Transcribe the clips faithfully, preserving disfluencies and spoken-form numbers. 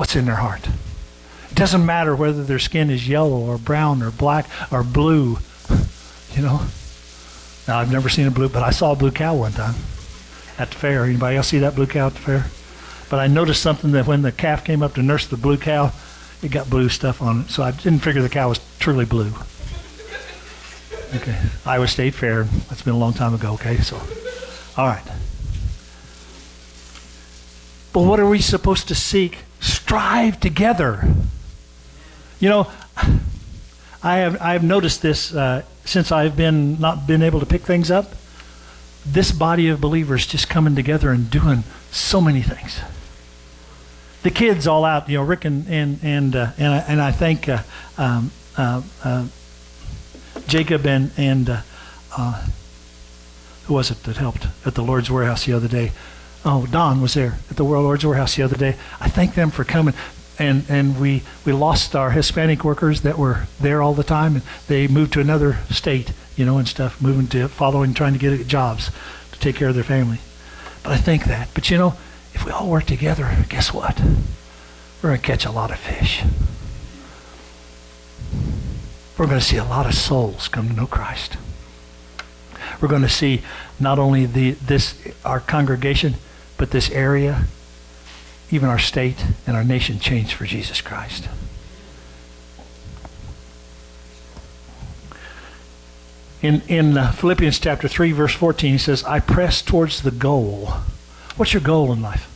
what's in their heart. It doesn't matter whether their skin is yellow or brown or black or blue, you know. Now, I've never seen a blue, but I saw a blue cow one time at the fair. Anybody else see that blue cow at the fair? But I noticed something, that when the calf came up to nurse the blue cow, it got blue stuff on it. So I didn't figure the cow was truly blue. Okay, Iowa State Fair. That's been a long time ago, okay? So, all right. But what are we supposed to seek? Strive together. You know, I have I have noticed this uh, since I've been not been able to pick things up. This body of believers just coming together and doing so many things. The kids all out, you know, Rick and and and uh, and, I, and I think uh, um, uh, uh, Jacob and and uh, uh, who was it that helped at the Lord's Warehouse the other day? Oh, Don was there at the World Lord's Warehouse the other day. I thank them for coming. And and we, we lost our Hispanic workers that were there all the time, and they moved to another state, you know, and stuff, moving to, following, trying to get jobs to take care of their family. But I think that. But you know, if we all work together, guess what? We're going to catch a lot of fish. We're going to see a lot of souls come to know Christ. We're going to see not only the this our congregation, but this area, even our state and our nation change for Jesus Christ. In in uh, Philippians chapter three, verse fourteen, he says, I press towards the goal. What's your goal in life?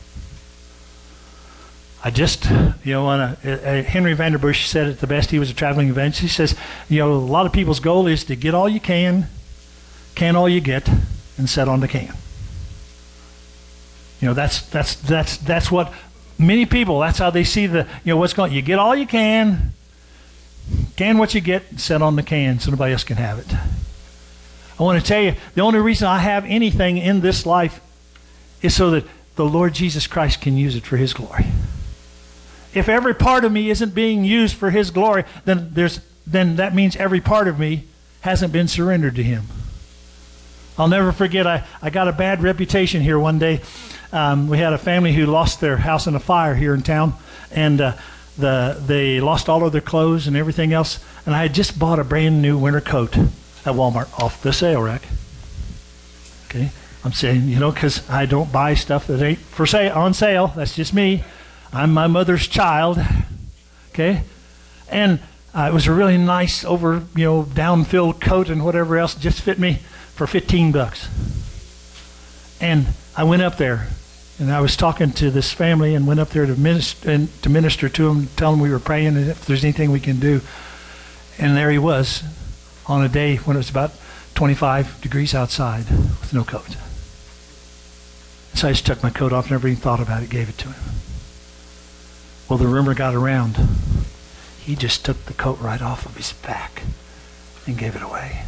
I just, you know, wanna, uh, uh, Henry Vanderbush said it the best. He was a traveling evangelist. He says, you know, a lot of people's goal is to get all you can, can all you get, and set on the can. You know, that's that's that's that's what many people, that's how they see the, you know, what's going on. You get all you can, can what you get, set on the can so nobody else can have it. I want to tell you, the only reason I have anything in this life is so that the Lord Jesus Christ can use it for his glory. If every part of me isn't being used for his glory, then there's then that means every part of me hasn't been surrendered to him. I'll never forget, I, I got a bad reputation here one day. Um, we had a family who lost their house in a fire here in town, and uh, the they lost all of their clothes and everything else, and I had just bought a brand new winter coat at Walmart off the sale rack. Okay, I'm saying, you know, because I don't buy stuff that ain't for sale, on sale. That's just me. I'm my mother's child. Okay, and uh, it was a really nice over, you know, down-filled coat and whatever else, just fit me for fifteen bucks. And I went up there, and I was talking to this family, and went up there to minister, and to minister to them, tell them we were praying, and if there's anything we can do. And there he was, on a day when it was about twenty-five degrees outside, with no coat. So I just took my coat off, and never even thought about it, gave it to him. Well, the rumor got around. He just took the coat right off of his back and gave it away.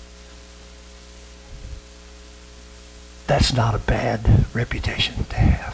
That's not a bad reputation to have.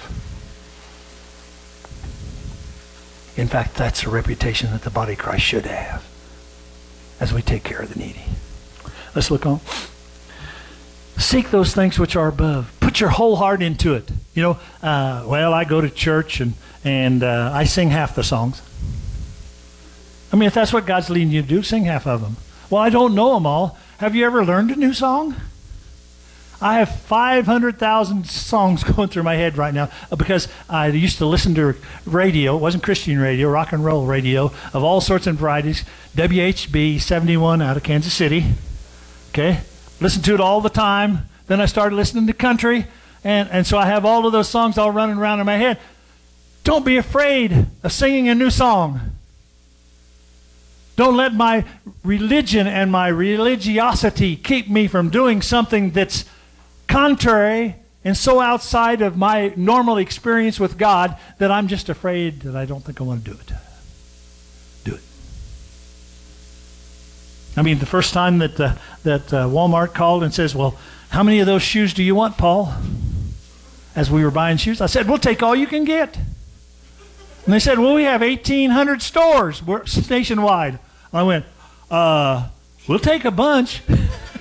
In fact, that's a reputation that the body of Christ should have as we take care of the needy. Let's look on. Seek those things which are above. Put your whole heart into it. You know, uh, well, I go to church and, and uh, I sing half the songs. I mean, if that's what God's leading you to do, sing half of them. Well, I don't know them all. Have you ever learned a new song? I have five hundred thousand songs going through my head right now because I used to listen to radio. It wasn't Christian radio, rock and roll radio of all sorts and varieties. W H B seventy-one out of Kansas City. Okay? Listened to it all the time. Then I started listening to country. And, and so I have all of those songs all running around in my head. Don't be afraid of singing a new song. Don't let my religion and my religiosity keep me from doing something that's contrary and so outside of my normal experience with God that I'm just afraid that I don't think I want to do it. Do it. I mean, the first time that uh, that uh, Walmart called and says, well, how many of those shoes do you want, Paul? As we were buying shoes, I said, we'll take all you can get. And they said, well, we have eighteen hundred stores. We're nationwide. I went, uh, we'll take a bunch.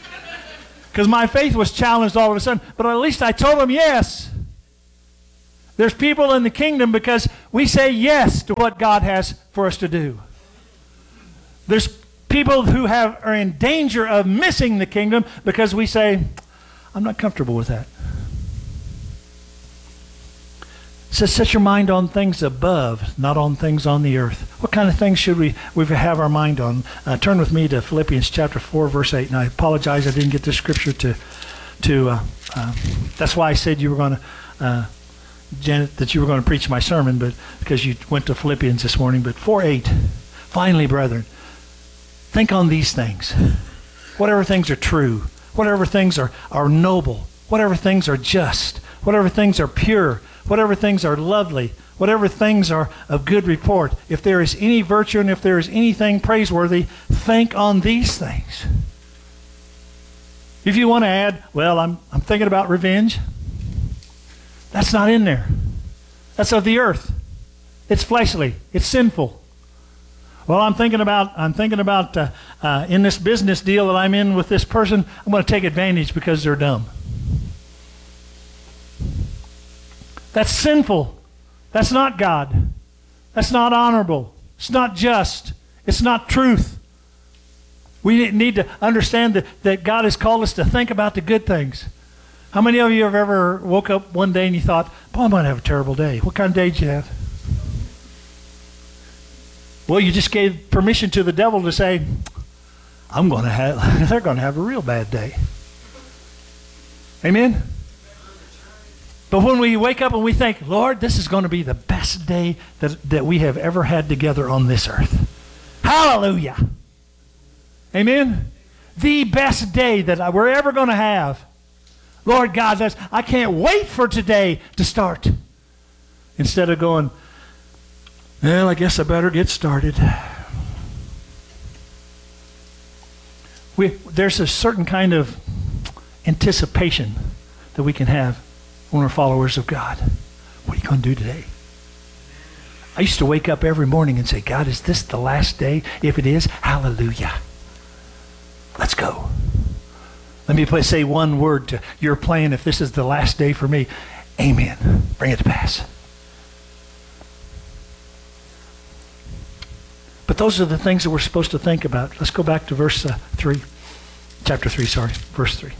Because my faith was challenged all of a sudden. But at least I told them yes. There's people in the kingdom because we say yes to what God has for us to do. There's people who have are in danger of missing the kingdom because we say, I'm not comfortable with that. It says, set your mind on things above, not on things on the earth. What kind of things should we, we have our mind on? Uh, turn with me to Philippians chapter four, verse eight. And I apologize I didn't get the scripture to, to uh, uh, that's why I said you were going to, uh, Janet, that you were going to preach my sermon, but because you went to Philippians this morning. But four eight, finally, brethren, think on these things. Whatever things are true, whatever things are, are noble, whatever things are just, whatever things are pure, whatever things are lovely, whatever things are of good report, if there is any virtue and if there is anything praiseworthy, think on these things. If you want to add, well, I'm, I'm thinking about revenge, that's not in there. That's of the earth. It's fleshly. It's sinful. Well, I'm thinking about, I'm thinking about uh, uh, in this business deal that I'm in with this person, I'm going to take advantage because they're dumb. That's sinful. That's not God. That's not honorable. It's not just. It's not truth. We need to understand that, that God has called us to think about the good things. How many of you have ever woke up one day and you thought, boy, I'm going to have a terrible day? What kind of day did you have? Well, you just gave permission to the devil to say, I'm going to have, they're going to have a real bad day. Amen? But when we wake up and we think, Lord, this is going to be the best day that, that we have ever had together on this earth. Hallelujah. Amen? The best day that we're ever going to have. Lord God, that's, I can't wait for today to start. Instead of going, well, I guess I better get started. We, there's a certain kind of anticipation that we can have when we're followers of God. What are you going to do today? I used to wake up every morning and say, God, is this the last day? If it is, hallelujah. Let's go. Let me play, say one word to your plan. If this is the last day for me, amen. Bring it to pass. But those are the things that we're supposed to think about. Let's go back to verse uh, three. Chapter three, sorry. Verse three.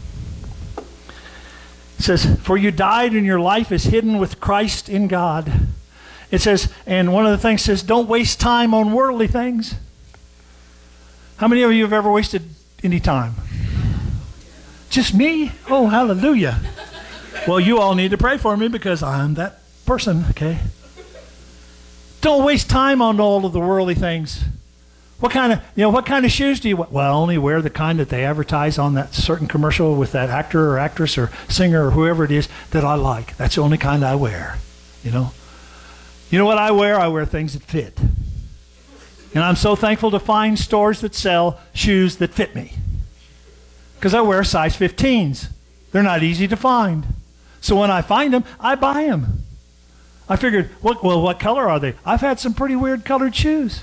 It says, for you died and your life is hidden with Christ in God. It says, and one of the things says, don't waste time on worldly things. How many of you have ever wasted any time? Just me? Oh, hallelujah. Well, you all need to pray for me because I'm that person, okay? Don't waste time on all of the worldly things. What kind of, you know, what kind of shoes do you wear? Well, I only wear the kind that they advertise on that certain commercial with that actor or actress or singer or whoever it is that I like. That's the only kind I wear, you know. You know what I wear? I wear things that fit. And I'm so thankful to find stores that sell shoes that fit me. Because I wear size fifteens. They're not easy to find. So when I find them, I buy them. I figured, what, well, what color are they? I've had some pretty weird colored shoes.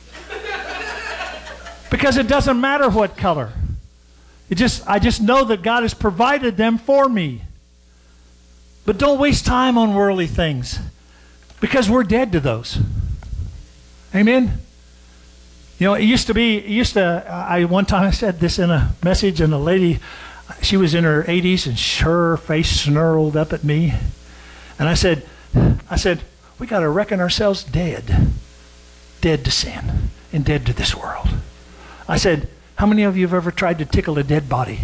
Because it doesn't matter what color. It just, I just know that God has provided them for me. But don't waste time on worldly things. Because we're dead to those. Amen? You know, it used to be, it used to, I one time I said this in a message and a lady, she was in her eighties and her face snarled up at me. And I said, I said, we got to reckon ourselves dead. Dead to sin and dead to this world. I said, how many of you have ever tried to tickle a dead body?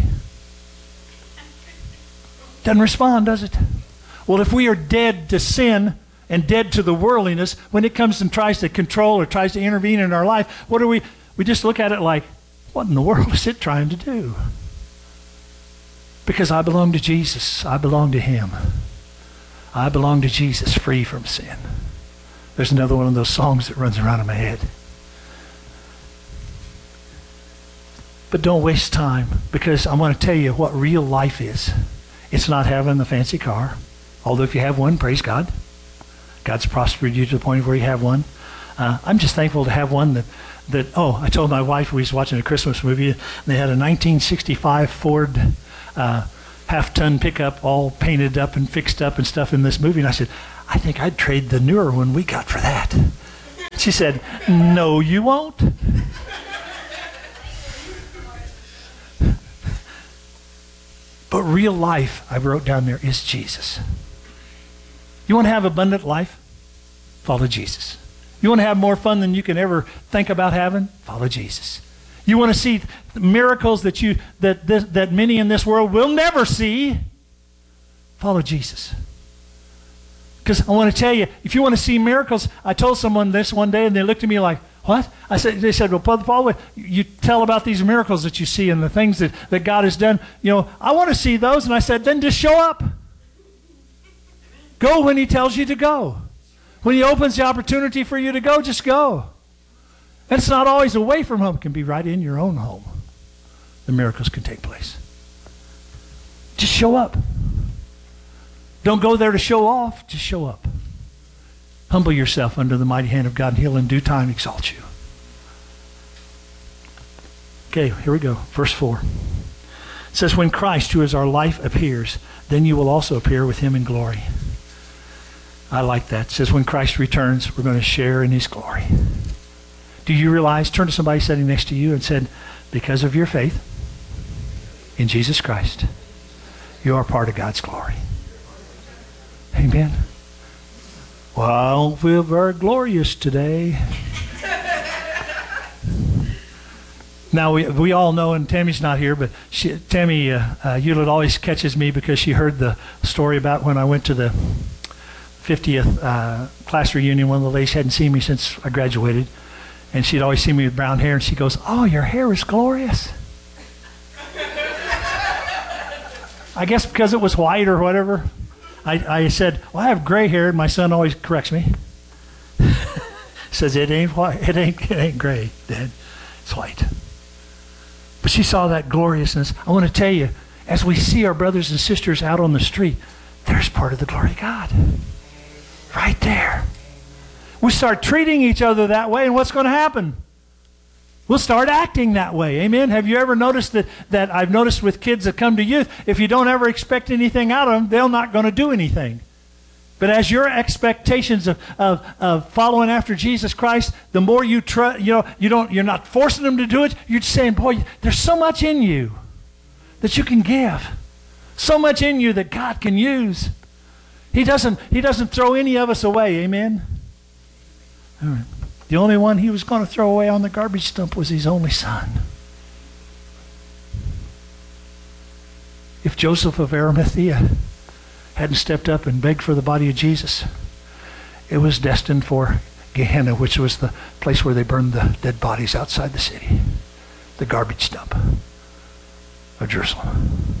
Doesn't respond, does it? Well, if we are dead to sin and dead to the worldliness, when it comes and tries to control or tries to intervene in our life, what do we, we just look at it like, what in the world is it trying to do? Because I belong to Jesus. I belong to Him. I belong to Jesus, free from sin. There's another one of those songs that runs around in my head. But don't waste time, because I want to tell you what real life is. It's not having the fancy car. Although if you have one, praise God. God's prospered you to the point where you have one. Uh, I'm just thankful to have one that, that, oh, I told my wife we was watching a Christmas movie, and they had a nineteen sixty-five Ford uh, half-ton pickup all painted up and fixed up and stuff in this movie. And I said, I think I'd trade the newer one we got for that. She said, no, you won't. But real life, I wrote down there, is Jesus. You want to have abundant life? Follow Jesus. You want to have more fun than you can ever think about having? Follow Jesus. You want to see miracles that you that this, that many in this world will never see? Follow Jesus. Because I want to tell you, if you want to see miracles, I told someone this one day and they looked at me like, what? I said, they said, well, Brother Paul, you tell about these miracles that you see and the things that, that God has done. You know, I want to see those. And I said, then just show up. Go when he tells you to go. When he opens the opportunity for you to go, just go. And it's not always away from home. It can be right in your own home. The miracles can take place. Just show up. Don't go there to show off. Just show up. Humble yourself under the mighty hand of God, and he'll in due time exalt you. Okay, here we go. Verse four. It says, when Christ, who is our life, appears, then you will also appear with him in glory. I like that. It says, when Christ returns, we're going to share in his glory. Do you realize, turn to somebody sitting next to you and said, because of your faith in Jesus Christ, you are part of God's glory. Amen. Well, I don't feel very glorious today. Now, we we all know, and Tammy's not here, but she, Tammy uh, uh, Hewlett always catches me because she heard the story about when I went to the fiftieth uh, class reunion. One of the ladies hadn't seen me since I graduated, and she'd always seen me with brown hair, and she goes, oh, your hair is glorious. I guess because it was white or whatever. I, I said, well, I have gray hair, and my son always corrects me. Says, it ain't white, it ain't, it ain't gray, Dad. It's white. But she saw that gloriousness. I want to tell you, as we see our brothers and sisters out on the street, there's part of the glory of God. Right there. We start treating each other that way, and what's going to happen? We'll start acting that way. Amen? Have you ever noticed that, that I've noticed with kids that come to youth, if you don't ever expect anything out of them, they're not going to do anything. But as your expectations of, of, of following after Jesus Christ, the more you try, you know, you don't, you're not forcing them to do it. You're just saying, boy, there's so much in you that you can give. So much in you that God can use. He doesn't, he doesn't throw any of us away. Amen? All right. The only one he was going to throw away on the garbage dump was his only son. If Joseph of Arimathea hadn't stepped up and begged for the body of Jesus, it was destined for Gehenna, which was the place where they burned the dead bodies outside the city, the garbage dump of Jerusalem.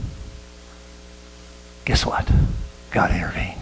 Guess what? God intervened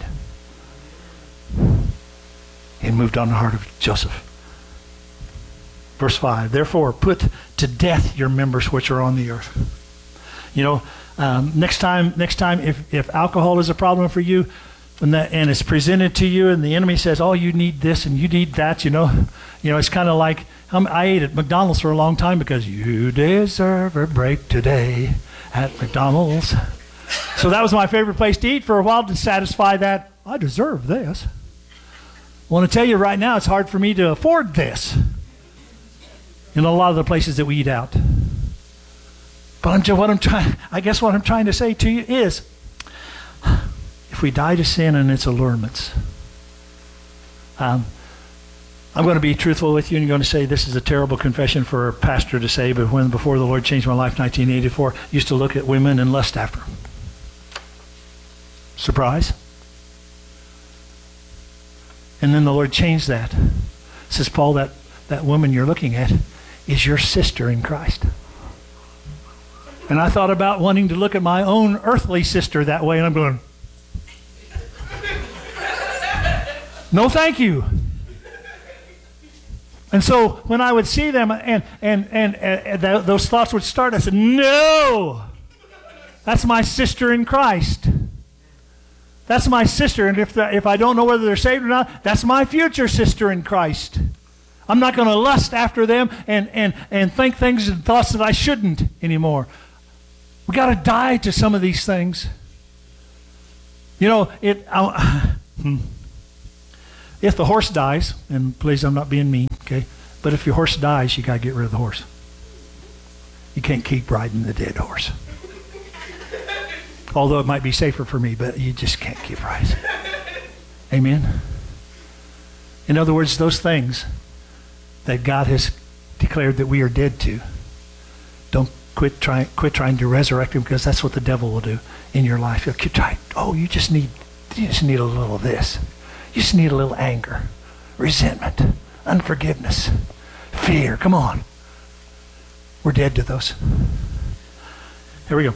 and moved on the heart of Joseph. Verse five, therefore put to death your members which are on the earth. You know, um, next time, next time, if, if alcohol is a problem for you, when that and it's presented to you, and the enemy says, "Oh, you need this and you need that," you know, you know, it's kind of like um, I ate at McDonald's for a long time because you deserve a break today at McDonald's. So that was my favorite place to eat for a while to satisfy that I deserve this. I want to tell you right now, it's hard for me to afford this in a lot of the places that we eat out. But I'm just, what I'm trying, I guess what I'm trying to say to you is, if we die to sin and its allurements, um, I'm going to be truthful with you, and you're going to say this is a terrible confession for a pastor to say, but when before the Lord changed my life, nineteen eighty-four, I used to look at women and lust after them. Surprise? And then the Lord changed that. Says, Paul, that, that woman you're looking at is your sister in Christ. And I thought about wanting to look at my own earthly sister that way, and I'm going, no thank you. And so when I would see them and, and, and, and th- those thoughts would start, I said, no, that's my sister in Christ. That's my sister. And if, the, if I don't know whether they're saved or not, that's my future sister in Christ. I'm not going to lust after them and, and, and think things and thoughts that I shouldn't anymore. We got to die to some of these things. You know, it. I, If the horse dies, and please, I'm not being mean, okay? But if your horse dies, you got to get rid of the horse. You can't keep riding the dead horse. Although it might be safer for me, but you just can't keep riding. Amen? In other words, those things that God has declared that we are dead to, don't quit trying quit trying to resurrect them, because that's what the devil will do in your life. He'll keep trying. Oh, you just need you just need a little of this. You just need a little anger, resentment, unforgiveness, fear. Come on. We're dead to those. Here we go.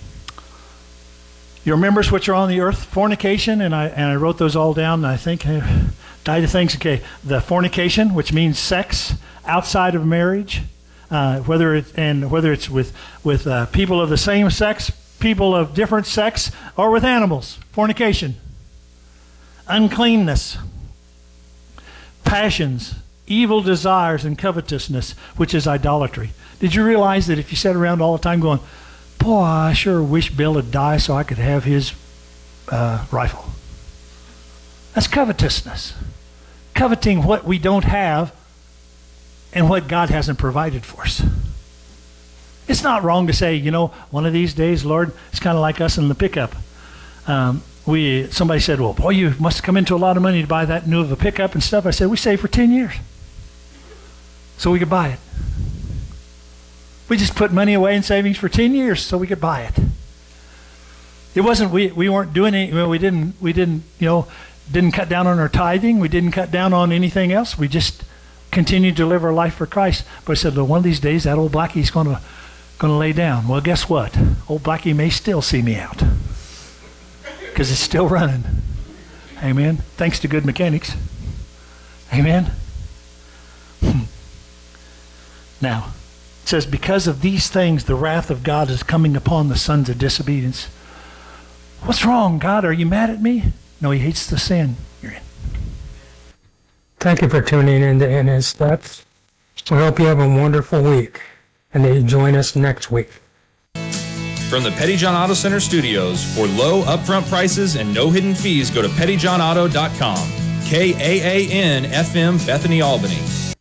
Your members which are on the earth, fornication, and I and I wrote those all down. I think I died of things. Okay, the fornication, which means sex outside of marriage, uh, whether it and whether it's with with uh, people of the same sex, people of different sex, or with animals. Fornication, uncleanness, passions, evil desires, and covetousness, which is idolatry. Did you realize that if you sat around all the time going, boy, I sure wish Bill would die so I could have his uh, rifle. That's covetousness. Coveting what we don't have and what God hasn't provided for us. It's not wrong to say, you know, one of these days, Lord, it's kind of like us in the pickup. Um, we somebody said, well, boy, you must have come into a lot of money to buy that new of a pickup and stuff. I said, we saved for ten years so we could buy it. We just put money away in savings for ten years so we could buy it. It wasn't, we, we weren't doing any, well, we didn't, we didn't, you know, didn't cut down on our tithing. We didn't cut down on anything else. We just continued to live our life for Christ. But I said, well, one of these days that old Blackie's going to going to lay down. Well, guess what? Old Blackie may still see me out because it's still running. Amen. Thanks to good mechanics. Amen. Hmm. Now, it says, because of these things, the wrath of God is coming upon the sons of disobedience. What's wrong, God? Are you mad at me? No, he hates the sin you're in. Thank you for tuning in to In His Steps. We hope you have a wonderful week and that you join us next week. From the Pettyjohn Auto Center studios, for low upfront prices and no hidden fees, go to petty john auto dot com. K A A N F M, Bethany, Albany.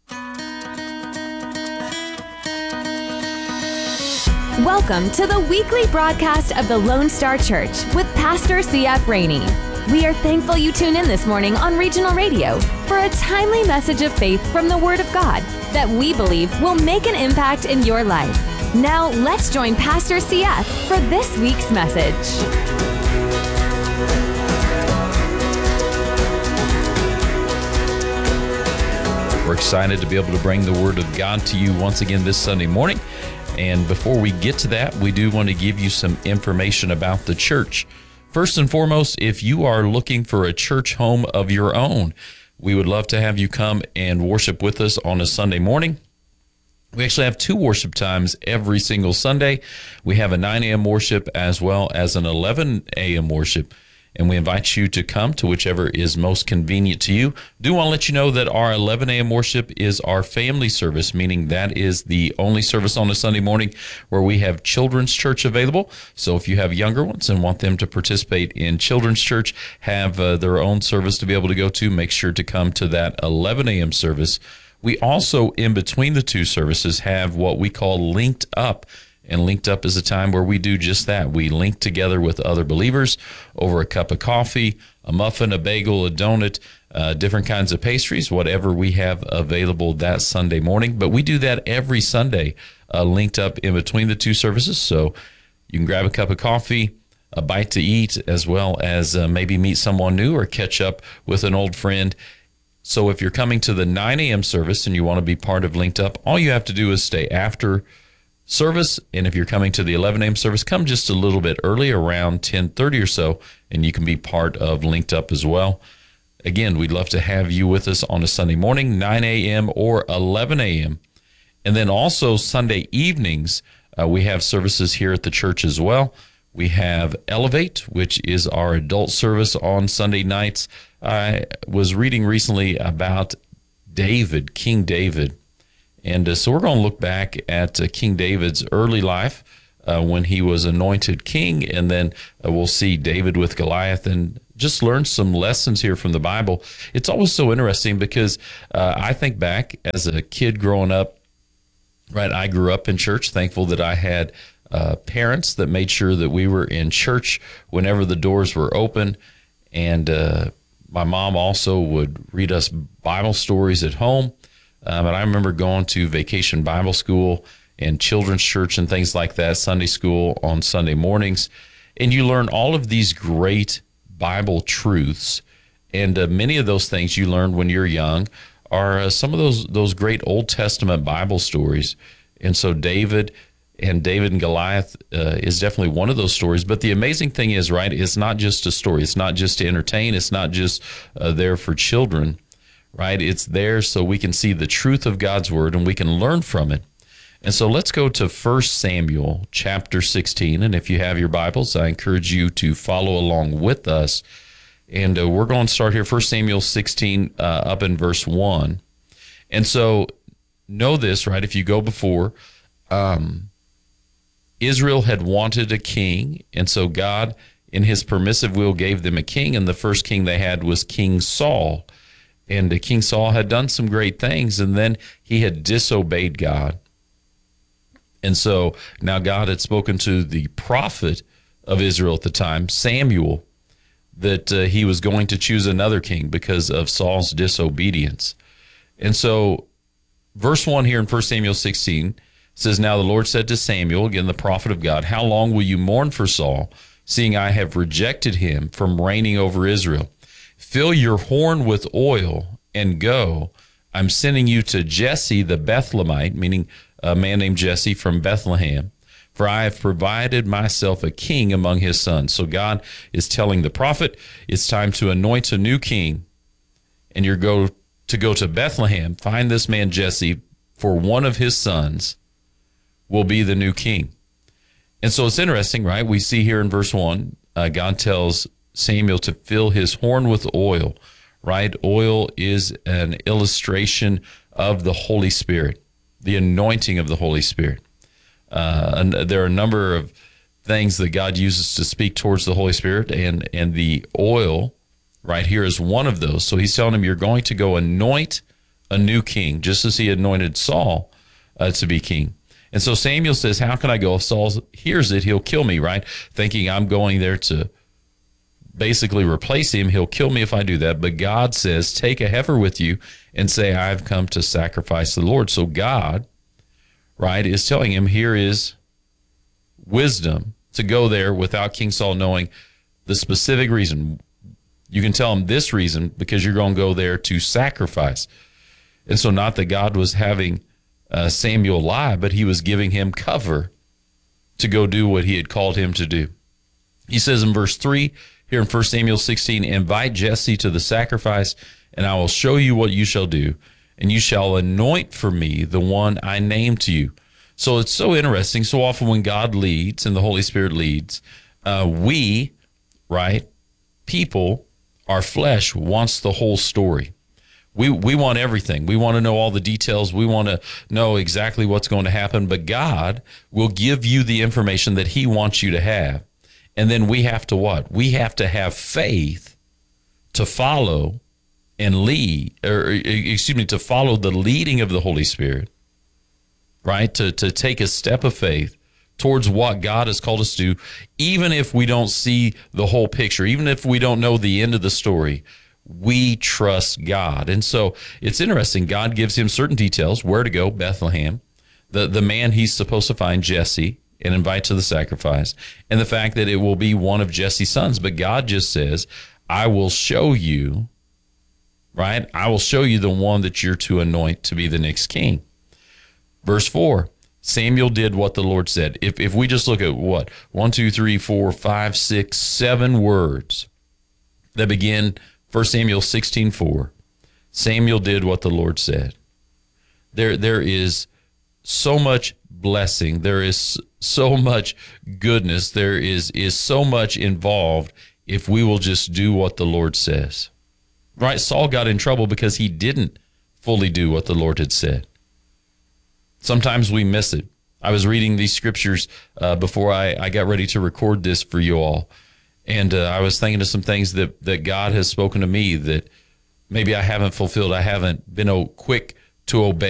Welcome to the weekly broadcast of the Lone Star Church with Pastor C F Rainey. We are thankful you tune in this morning on Regional Radio for a timely message of faith from the Word of God that we believe will make an impact in your life. Now, let's join Pastor C F for this week's message. We're excited to be able to bring the Word of God to you once again this Sunday morning. And before we get to that, we do want to give you some information about the church. First and foremost, if you are looking for a church home of your own, we would love to have you come and worship with us on a Sunday morning. We actually have two worship times every single Sunday. We have a nine a.m. worship as well as an eleven a.m. worship. And we invite you to come to whichever is most convenient to you. Do want to let you know that our eleven a.m. worship is our family service, meaning that is the only service on a Sunday morning where we have children's church available. So if you have younger ones and want them to participate in children's church, have uh, their own service to be able to go to, make sure to come to that eleven a.m. service. We also, in between the two services, have what we call Linked Up. And Linked Up is a time where we do just that. We link together with other believers over a cup of coffee, a muffin, a bagel, a donut, uh, different kinds of pastries, whatever we have available that Sunday morning. But we do that every Sunday, uh, linked up in between the two services. So you can grab a cup of coffee, a bite to eat, as well as uh, maybe meet someone new or catch up with an old friend. So if you're coming to the nine a.m. service and you want to be part of Linked Up, all you have to do is stay after service, and if you're coming to the eleven a.m. service, come just a little bit early, around ten thirty or so, and you can be part of Linked Up as well. Again, we'd love to have you with us on a Sunday morning, nine a.m. or eleven a.m. And then also Sunday evenings, uh, we have services here at the church as well. We have Elevate, which is our adult service on Sunday nights. I was reading recently about David, King David. And uh, so we're going to look back at uh, King David's early life uh, when he was anointed king, and then uh, we'll see David with Goliath and just learn some lessons here from the Bible. It's always so interesting because uh, I think back as a kid growing up, right? I grew up in church, thankful that I had uh, parents that made sure that we were in church whenever the doors were open. And uh, my mom also would read us Bible stories at home. Um, and I remember going to vacation Bible school and children's church and things like that, Sunday school on Sunday mornings. And you learn all of these great Bible truths. And uh, many of those things you learn when you're young are uh, some of those those great Old Testament Bible stories. And so David and David and Goliath uh, is definitely one of those stories. But the amazing thing is, right, it's not just a story. It's not just to entertain. It's not just uh, there for children, right? It's there so we can see the truth of God's word and we can learn from it. And so let's go to First Samuel chapter sixteen. And if you have your Bibles, I encourage you to follow along with us. And uh, we're going to start here, First Samuel sixteen, uh, up in verse one. And so know this, right? If you go before, um, Israel had wanted a king. And so God, in his permissive will, gave them a king. And the first king they had was King Saul. And uh, King Saul had done some great things. And then he had disobeyed God. And so now God had spoken to the prophet of Israel at the time, Samuel, that uh, he was going to choose another king because of Saul's disobedience. And so verse one here in First Samuel sixteen says, "Now the Lord said to Samuel," again, the prophet of God, "How long will you mourn for Saul, seeing I have rejected him from reigning over Israel? Fill your horn with oil and go. I'm sending you to Jesse the Bethlehemite," meaning a man named Jesse from Bethlehem, "for I have provided myself a king among his sons." So God is telling the prophet, it's time to anoint a new king, and you're go to go to Bethlehem, find this man Jesse, for one of his sons will be the new king. And so it's interesting, right? We see here in verse one, uh, God tells Samuel to fill his horn with oil, right? Oil is an illustration of the Holy Spirit, the anointing of the Holy Spirit. Uh, and there are a number of things that God uses to speak towards the Holy Spirit, and, and the oil right here is one of those. So he's telling him, you're going to go anoint a new king, just as he anointed Saul uh, to be king. And so Samuel says, how can I go? If Saul hears it, he'll kill me, right? Thinking I'm going there to basically replace him. He'll kill me if I do that. But God says, take a heifer with you and say, I've come to sacrifice the Lord. So God, right, is telling him, here is wisdom to go there without King Saul knowing the specific reason. You can tell him this reason because you're going to go there to sacrifice. And so not that God was having uh, Samuel lie, but he was giving him cover to go do what he had called him to do. He says in verse three, here in First Samuel sixteen, "Invite Jesse to the sacrifice, and I will show you what you shall do, and you shall anoint for me the one I name to you." So it's so interesting. So often when God leads and the Holy Spirit leads, uh, we, right, people, our flesh wants the whole story. We we want everything. We want to know all the details. We want to know exactly what's going to happen. But God will give you the information that he wants you to have. And then we have to what? We have to have faith to follow and lead, or excuse me, to follow the leading of the Holy Spirit, right? To, to take a step of faith towards what God has called us to do, even if we don't see the whole picture, even if we don't know the end of the story, we trust God. And so it's interesting. God gives him certain details, where to go, Bethlehem, the, the man he's supposed to find, Jesse, and invite to the sacrifice, and the fact that it will be one of Jesse's sons. But God just says, I will show you, right? I will show you the one that you're to anoint to be the next king. Verse four, Samuel did what the Lord said. If if we just look at what? One, two, three, four, five, six, seven words that begin First Samuel sixteen four. Samuel did what the Lord said. There there is so much blessing. There is so much goodness. There is, is so much involved if we will just do what the Lord says. Right? Saul got in trouble because he didn't fully do what the Lord had said. Sometimes we miss it. I was reading these scriptures uh, before I, I got ready to record this for you all. And uh, I was thinking of some things that, that God has spoken to me that maybe I haven't fulfilled. I haven't been oh, quick to obey.